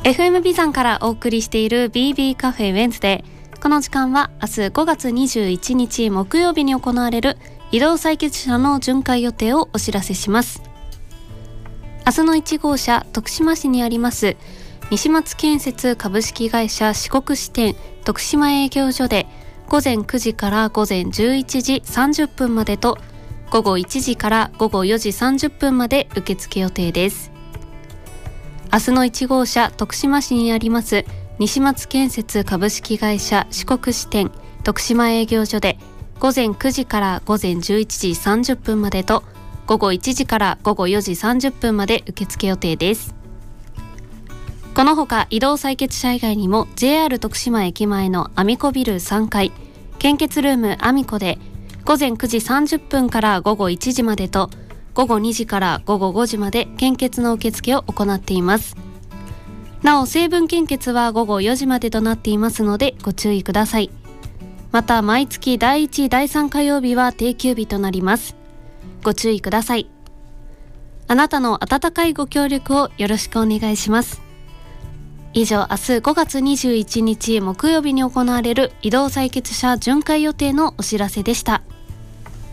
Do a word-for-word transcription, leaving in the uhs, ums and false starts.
エフエム ビザンからお送りしている ビービー カフェウェンズデー。この時間は明日ごがつにじゅういちにち木曜日に行われる移動採血車の巡回予定をお知らせします。明日のいち号車、徳島市にあります西松建設株式会社四国支店徳島営業所でごぜんくじからごぜんじゅういちじさんじゅっぷんまでとごごいちじからごごよじさんじゅっぷんまで受付予定です。明日のいち号車、徳島市にあります西松建設株式会社四国支店徳島営業所でごぜんくじからごぜんじゅういちじさんじゅっぷんまでとごごいちじからごごよじさんじゅっぷんまで受付予定です。このほか移動採血車以外にも ジェイアール 徳島駅前のアミコビルさんかい献血ルームアミコでごぜんくじさんじゅっぷんからごごいちじまでとごごにじからごごごじまで献血の受付を行っています。なお成分献血はごごよじまでとなっていますのでご注意ください。また毎月だいいちだいさん火曜日は定休日となります。ご注意ください。あなたの温かいご協力をよろしくお願いします。以上、明日ごがつにじゅういちにち木曜日に行われる移動採血車巡回予定のお知らせでした。